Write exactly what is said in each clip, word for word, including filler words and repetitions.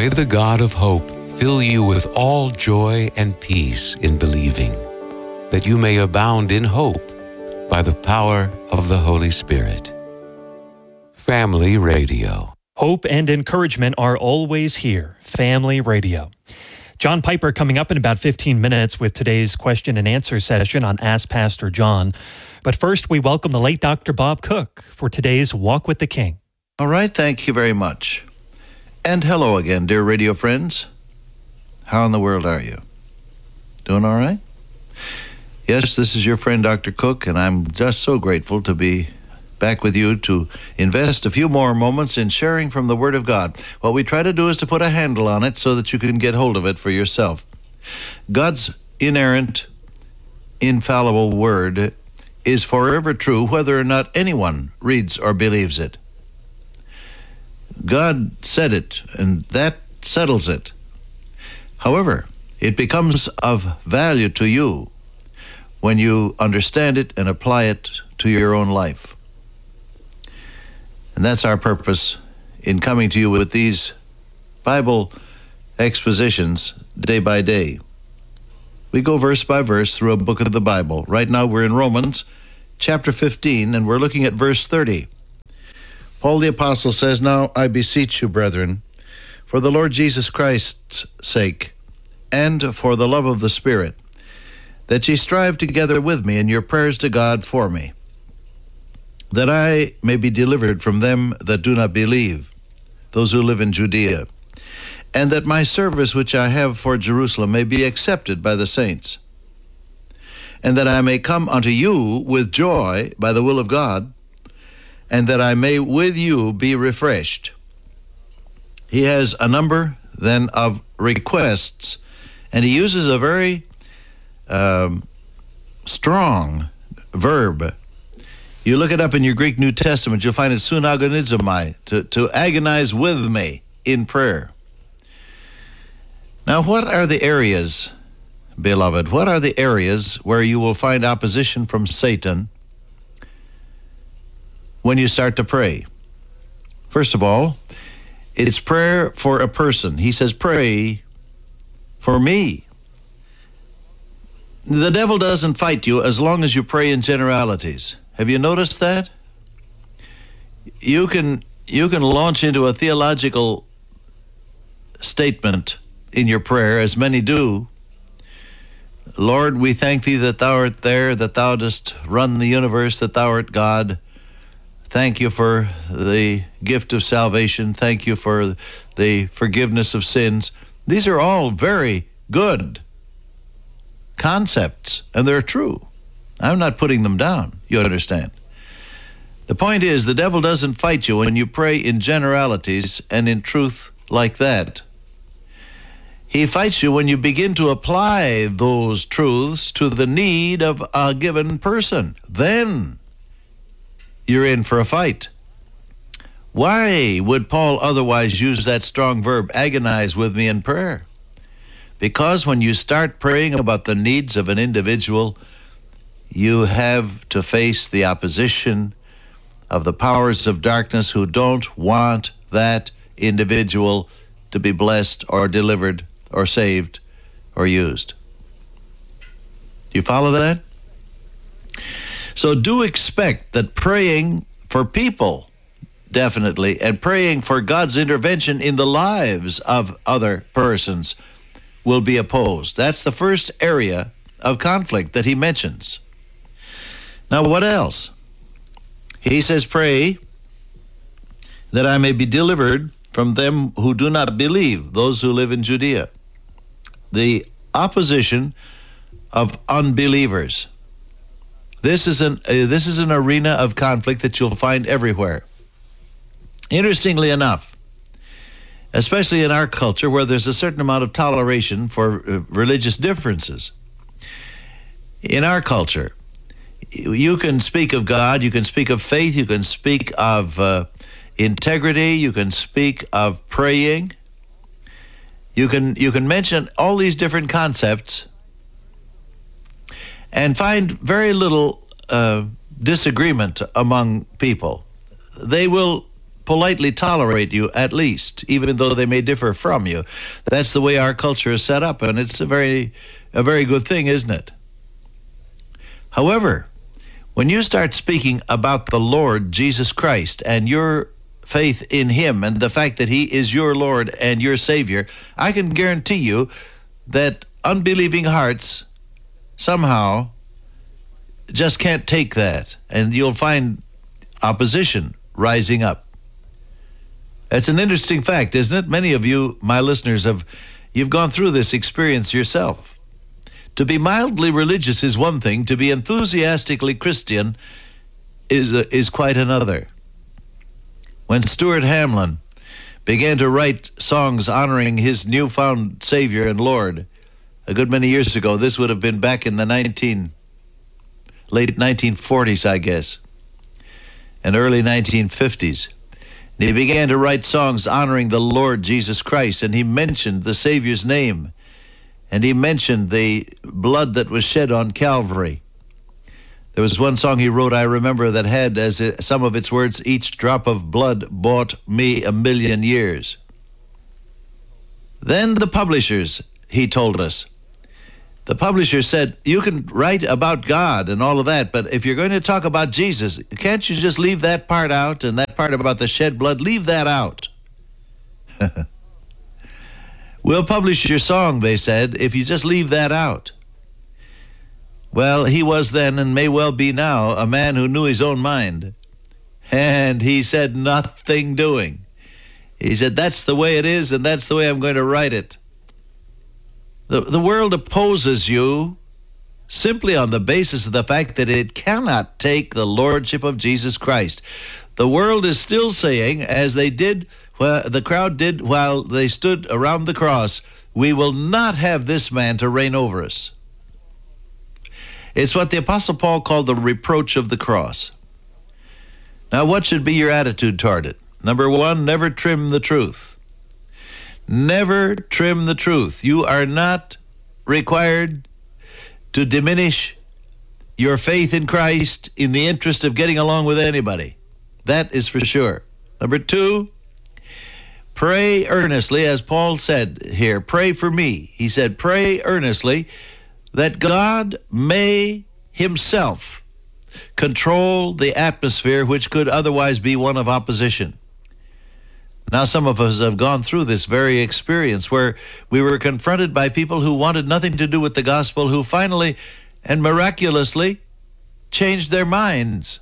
May the God of hope fill you with all joy and peace in believing, that you may abound in hope by the power of the Holy Spirit. Family Radio. Hope and encouragement are always here. Family Radio. John Piper coming up in about fifteen minutes with today's question and answer session on Ask Pastor John. But first, we welcome the late Doctor Bob Cook for today's Walk with the King. All right, thank you very much. And hello again, dear radio friends. How in the world are you? Doing all right? Yes, this is your friend, Doctor Cook, and I'm just so grateful to be back with you to invest a few more moments in sharing from the Word of God. What we try to do is to put a handle on it so that you can get hold of it for yourself. God's inerrant, infallible Word is forever true, whether or not anyone reads or believes it. God said it, and that settles it. However, it becomes of value to you when you understand it and apply it to your own life. And that's our purpose in coming to you with these Bible expositions day by day. We go verse by verse through a book of the Bible. Right now we're in Romans chapter fifteen, and we're looking at verse thirty. Paul the Apostle says, "Now I beseech you, brethren, for the Lord Jesus Christ's sake, and for the love of the Spirit, that ye strive together with me in your prayers to God for me, that I may be delivered from them that do not believe, those who live in Judea, and that my service which I have for Jerusalem may be accepted by the saints, and that I may come unto you with joy by the will of God, and that I may with you be refreshed." He has a number then of requests, and he uses a very um, strong verb. You look it up in your Greek New Testament, you'll find it sunagonizomai, to, to agonize with me in prayer. Now, what are the areas, beloved, what are the areas where you will find opposition from Satan when you start to pray? First of all, it's prayer for a person. He says, pray for me. The devil doesn't fight you as long as you pray in generalities. Have you noticed that? You can you can launch into a theological statement in your prayer, as many do. Lord, we thank thee that thou art there, that thou dost run the universe, that thou art God. Thank you for the gift of salvation. Thank you for the forgiveness of sins. These are all very good concepts, and they're true. I'm not putting them down, you understand. The point is, the devil doesn't fight you when you pray in generalities and in truth like that. He fights you when you begin to apply those truths to the need of a given person. Then you're in for a fight. Why would Paul otherwise use that strong verb, agonize with me in prayer? Because when you start praying about the needs of an individual, you have to face the opposition of the powers of darkness who don't want that individual to be blessed or delivered or saved or used. Do you follow that? So do expect that praying for people, definitely, and praying for God's intervention in the lives of other persons will be opposed. That's the first area of conflict that he mentions. Now, what else? He says, pray that I may be delivered from them who do not believe, those who live in Judea. The opposition of unbelievers. This is an uh, this is an arena of conflict that you'll find everywhere. Interestingly enough, especially in our culture where there's a certain amount of toleration for uh, religious differences. In our culture, you can speak of God, you can speak of faith, you can speak of uh, integrity, you can speak of praying. You can you can mention all these different concepts and find very little uh, disagreement among people. They will politely tolerate you at least, even though they may differ from you. That's the way our culture is set up, and it's a very, a very good thing, isn't it? However, when you start speaking about the Lord Jesus Christ and your faith in him and the fact that he is your Lord and your Savior, I can guarantee you that unbelieving hearts somehow just can't take that, and you'll find opposition rising up. That's an interesting fact, isn't it? Many of you, my listeners, have you've gone through this experience yourself. To be mildly religious is one thing. To be enthusiastically Christian is uh, is quite another. When Stuart Hamlin began to write songs honoring his newfound Savior and Lord a good many years ago, this would have been back in the nineteen late nineteen forties, I guess, and early nineteen fifties. And he began to write songs honoring the Lord Jesus Christ, and he mentioned the Savior's name. And he mentioned the blood that was shed on Calvary. There was one song he wrote, I remember, that had as it, some of its words, each drop of blood bought me a million years. Then the publishers, he told us, the publisher said, you can write about God and all of that, but if you're going to talk about Jesus, can't you just leave that part out, and that part about the shed blood, leave that out. We'll publish your song, they said, if you just leave that out. Well, he was then, and may well be now, a man who knew his own mind. And he said, nothing doing. He said, that's the way it is, and that's the way I'm going to write it. The, the world opposes you simply on the basis of the fact that it cannot take the lordship of Jesus Christ. The world is still saying, as they did, well, the crowd did while they stood around the cross, we will not have this man to reign over us. It's what the Apostle Paul called the reproach of the cross. Now, what should be your attitude toward it? Number one, never trim the truth. Never trim the truth. You are not required to diminish your faith in Christ in the interest of getting along with anybody. That is for sure. Number two, pray earnestly, as Paul said here, pray for me. He said, pray earnestly that God may himself control the atmosphere which could otherwise be one of opposition. Now, some of us have gone through this very experience where we were confronted by people who wanted nothing to do with the gospel, who finally and miraculously changed their minds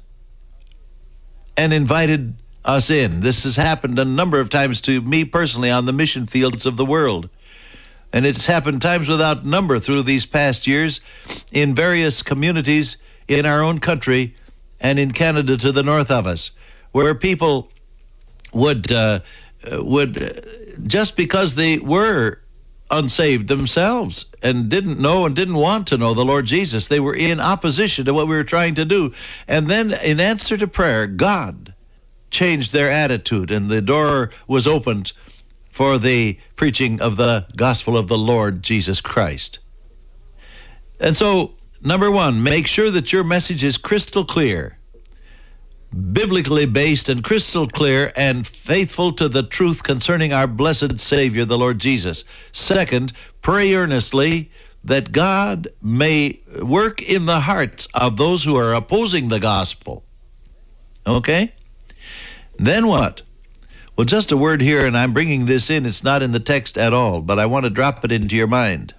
and invited us in. This has happened a number of times to me personally on the mission fields of the world. And it's happened times without number through these past years in various communities in our own country and in Canada to the north of us, where people would, uh, would uh, just because they were unsaved themselves and didn't know and didn't want to know the Lord Jesus, they were in opposition to what we were trying to do. And then in answer to prayer, God changed their attitude, and the door was opened for the preaching of the gospel of the Lord Jesus Christ. And so, number one, make sure that your message is crystal clear, biblically based and crystal clear and faithful to the truth concerning our blessed Savior, the Lord Jesus. Second, pray earnestly that God may work in the hearts of those who are opposing the gospel. Okay? Then what? Well, just a word here, and I'm bringing this in. It's not in the text at all, but I want to drop it into your mind.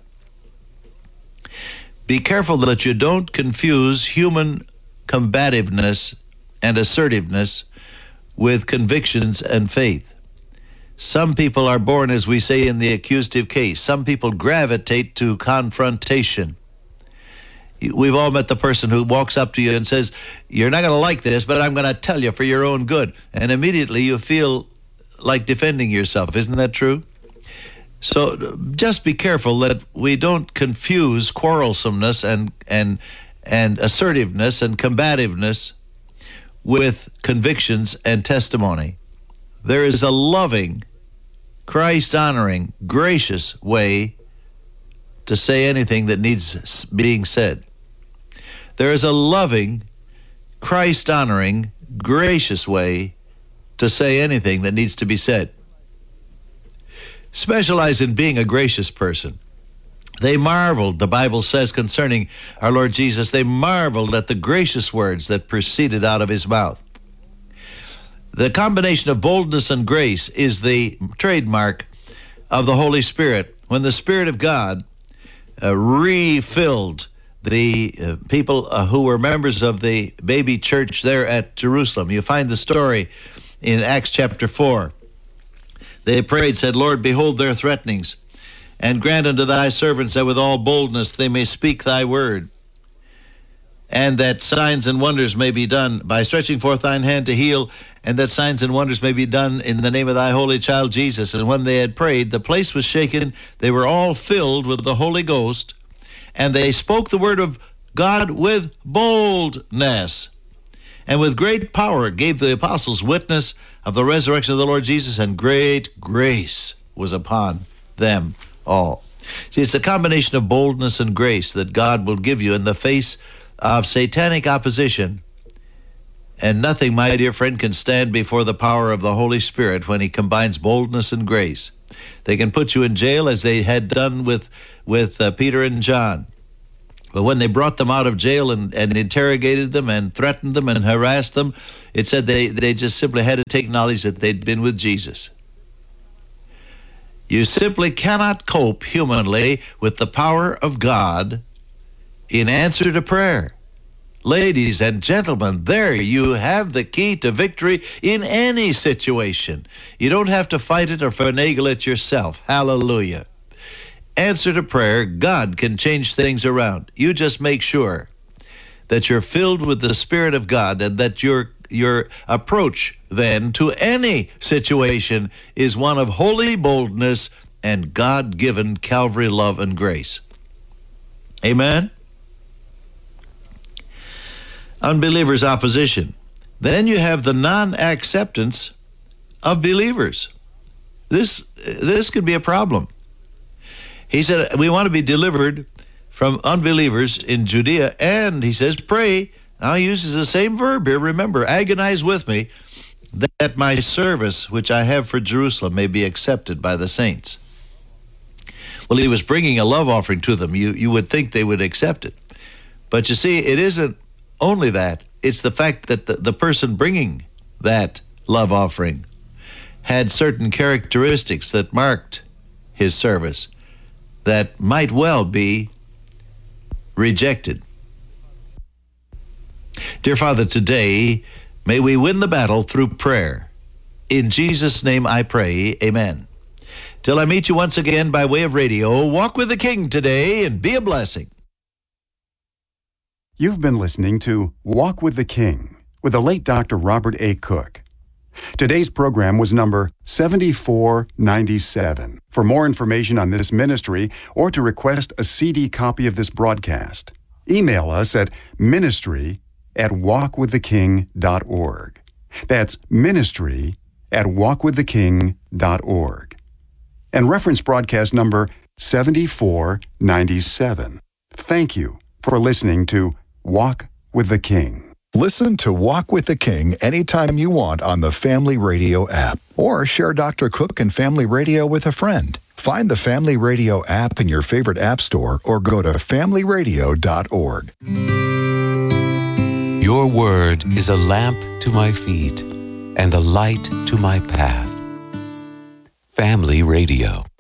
Be careful that you don't confuse human combativeness and assertiveness with convictions and faith. Some people are born, as we say in the accusative case. Some people gravitate to confrontation. We've all met the person who walks up to you and says, you're not going to like this, but I'm going to tell you for your own good. And immediately you feel like defending yourself. Isn't that true? So just be careful that we don't confuse quarrelsomeness and and and assertiveness and combativeness with convictions and testimony. There is a loving, Christ-honoring, gracious way to say anything that needs being said. There is a loving, Christ-honoring, gracious way to say anything that needs to be said. Specialize in being a gracious person. They marveled, the Bible says concerning our Lord Jesus, they marveled at the gracious words that proceeded out of his mouth. The combination of boldness and grace is the trademark of the Holy Spirit. When the Spirit of God uh, refilled the uh, people uh, who were members of the baby church there at Jerusalem. You find the story in Acts chapter four. They prayed, said, Lord, behold their threatenings, and grant unto thy servants that with all boldness they may speak thy word, and that signs and wonders may be done by stretching forth thine hand to heal, and that signs and wonders may be done in the name of thy holy child Jesus. And when they had prayed, the place was shaken. They were all filled with the Holy Ghost, and they spoke the word of God with boldness. And with great power gave the apostles witness of the resurrection of the Lord Jesus, and great grace was upon them all. See, it's a combination of boldness and grace that God will give you in the face of satanic opposition. And nothing, my dear friend, can stand before the power of the Holy Spirit when he combines boldness and grace. They can put you in jail as they had done with, with uh, Peter and John. But when they brought them out of jail and, and interrogated them and threatened them and harassed them, it said they, they just simply had to take knowledge that they'd been with Jesus. You simply cannot cope humanly with the power of God in answer to prayer. Ladies and gentlemen, there you have the key to victory in any situation. You don't have to fight it or finagle it yourself. Hallelujah. Answer to prayer, God can change things around. You just make sure that you're filled with the Spirit of God, and that your your approach then to any situation is one of holy boldness and God-given Calvary love and grace. Amen? Unbelievers' opposition. Then you have the non-acceptance of believers. This this could be a problem. He said, we want to be delivered from unbelievers in Judea, and he says, pray. Now he uses the same verb here. Remember, agonize with me, that my service which I have for Jerusalem may be accepted by the saints. Well, he was bringing a love offering to them. You, you would think they would accept it. But you see, it isn't only that. It's the fact that the, the person bringing that love offering had certain characteristics that marked his service that might well be rejected. Dear Father, today, may we win the battle through prayer. In Jesus' name I pray, amen. Till I meet you once again by way of radio, walk with the King today and be a blessing. You've been listening to Walk with the King with the late Doctor Robert A. Cook. Today's program was number seventy-four ninety-seven. For more information on this ministry or to request a C D copy of this broadcast, email us at ministry at walk with the king dot org. That's ministry at walk with the king dot org. And reference broadcast number seventy-four ninety-seven. Thank you for listening to Walk with the King. Listen to Walk with the King anytime you want on the Family Radio app, or share Doctor Cook and Family Radio with a friend. Find the Family Radio app in your favorite app store or go to family radio dot org. Your word is a lamp to my feet and a light to my path. Family Radio.